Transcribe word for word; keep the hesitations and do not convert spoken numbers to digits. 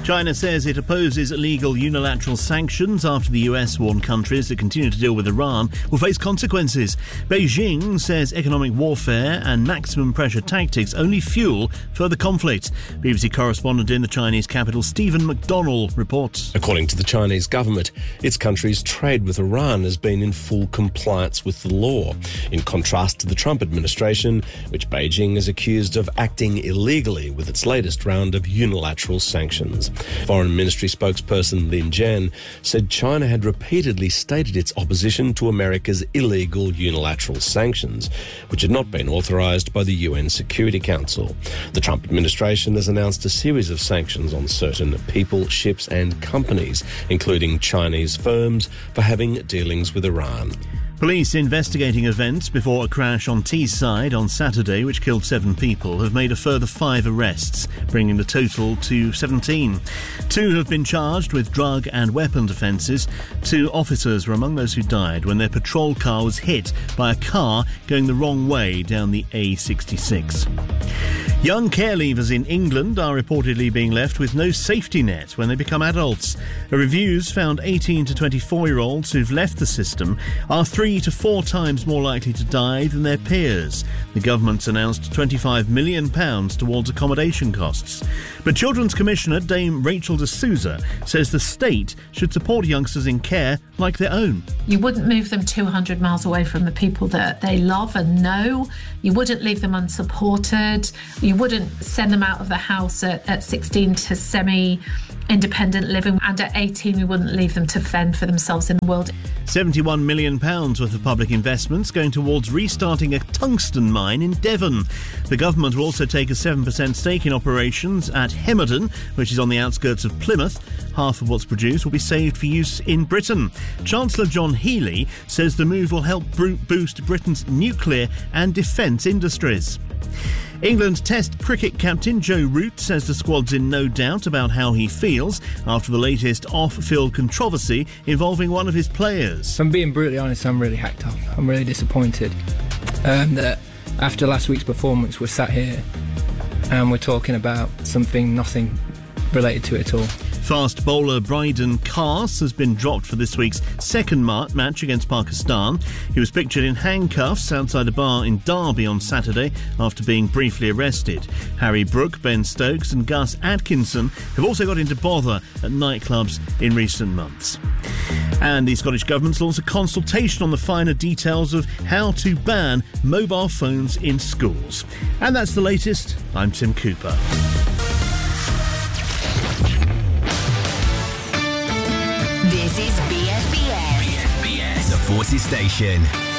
China says it opposes illegal unilateral sanctions after the U S warned countries that continue to deal with Iran will face consequences. Beijing says economic warfare and maximum pressure tactics only fuel further conflict. B B C correspondent in the Chinese capital, Stephen McDonnell, reports. According to the Chinese government, its country's trade with Iran has been in full compliance with the law, in contrast to the Trump administration, which Beijing is accused of acting illegally with its latest round of unilateral sanctions. Foreign Ministry spokesperson Lin Jian said China had repeatedly stated its opposition to America's illegal unilateral sanctions, which had not been authorized by the U N Security Council. The Trump administration has announced a series of sanctions on certain people, ships and companies, including Chinese firms, for having dealings with Iran. Police investigating events before a crash on Teesside on Saturday, which killed seven people, have made a further five arrests, bringing the total to seventeen. Two have been charged with drug and weapon offences. Two officers were among those who died when their patrol car was hit by a car going the wrong way down the A sixty-six. Young care leavers in England are reportedly being left with no safety net when they become adults. The reviews found eighteen to twenty-four-year-olds who've left the system are three to four times more likely to die than their peers. The government's announced twenty-five million pounds towards accommodation costs. But Children's Commissioner Dame Rachel de Souza says the state should support youngsters in care like their own. You wouldn't move them two hundred miles away from the people that they love and know. You wouldn't leave them unsupported. You wouldn't send them out of the house at, at sixteen to semi-independent living, and at eighteen we wouldn't leave them to fend for themselves in the world. seventy-one million pounds worth of public investments going towards restarting a tungsten mine in Devon. The government will also take a seven percent stake in operations at Hemerdon, which is on the outskirts of Plymouth. Half of what's produced will be saved for use in Britain. Chancellor John Healey says the move will help boost Britain's nuclear and defence industries. England Test cricket captain Joe Root says the squad's in no doubt about how he feels after the latest off-field controversy involving one of his players. If I'm being brutally honest, I'm really hacked off. I'm really disappointed um, that after last week's performance we're sat here and we're talking about something nothing related to it at all. Fast bowler Bryden Carse has been dropped for this week's second match against Pakistan. He was pictured in handcuffs outside a bar in Derby on Saturday after being briefly arrested. Harry Brook, Ben Stokes and Gus Atkinson have also got into bother at nightclubs in recent months. And the Scottish Government's launched a consultation on the finer details of how to ban mobile phones in schools. And that's the latest. I'm Tim Cooper. This is B S B S. B S B S, the Forces Station.